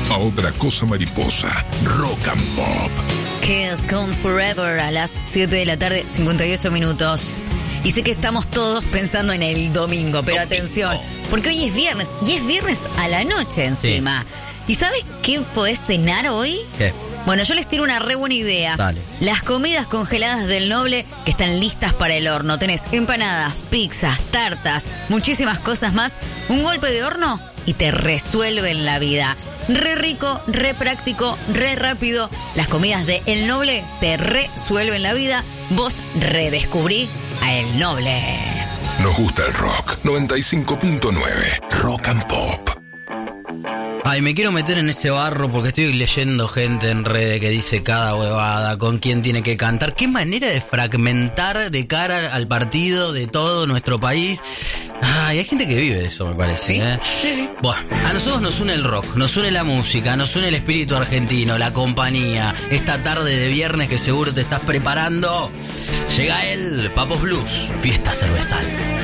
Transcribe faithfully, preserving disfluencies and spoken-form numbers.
a otra cosa mariposa. Rock and Pop. Kiss con Forever a las siete de la tarde, cincuenta y ocho minutos. Y sé que estamos todos pensando en el domingo, pero domingo. Atención, porque hoy es viernes, y es viernes a la noche encima. Sí. ¿Y sabes qué podés cenar hoy? ¿Qué? Bueno, yo les tiro una re buena idea. Dale. Las comidas congeladas del Noble que están listas para el horno. Tenés empanadas, pizzas, tartas, muchísimas cosas más. Un golpe de horno y te resuelven la vida. Re rico, re práctico, re rápido. Las comidas de El Noble te resuelven la vida. Vos redescubrí a El Noble. Nos gusta el rock. noventa y cinco punto nueve. Rock and Pop. Ay, me quiero meter en ese barro porque estoy leyendo gente en redes que dice cada huevada, con quién tiene que cantar. Qué manera de fragmentar de cara al partido de todo nuestro país. Ay, hay gente que vive eso, me parece. ¿Sí? ¿eh? Sí, sí. Bueno, a nosotros nos une el rock, nos une la música, nos une el espíritu argentino, la compañía. Esta tarde de viernes que seguro te estás preparando, llega el Papos Blues, fiesta cervezal.